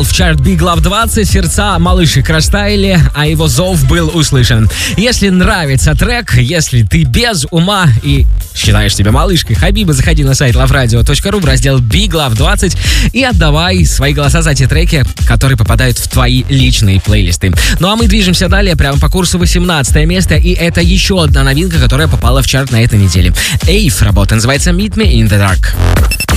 В чарт Big Love 20 сердца малышек растаяли, а его зов был услышан. Если нравится трек, если ты без ума и считаешь себя малышкой, Хабиба, заходи на сайт loveradio.ru в раздел Big Love 20 и отдавай свои голоса за те треки, которые попадают в твои личные плейлисты. Ну а мы движемся далее прямо по курсу 18 место, и это еще одна новинка, которая попала в чарт на этой неделе. Эйв, работа называется Meet Me in the Dark.